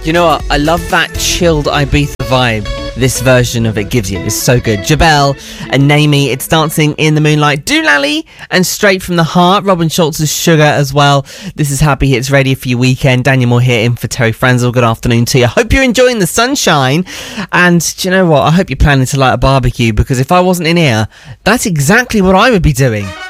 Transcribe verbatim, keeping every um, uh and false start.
You know what? I love that chilled Ibiza vibe this version of it gives you. It's so good. Jabel and Naomi, it's Dancing in the Moonlight. Doolally and Straight from the Heart. Robin Schultz's Sugar as well. This is Happy Hits Radio for your weekend. Daniel Moore here in for Terry Franzel. Good afternoon to you. I hope you're enjoying the sunshine. And do you know what? I hope you're planning to light a barbecue, because if I wasn't in here, that's exactly what I would be doing.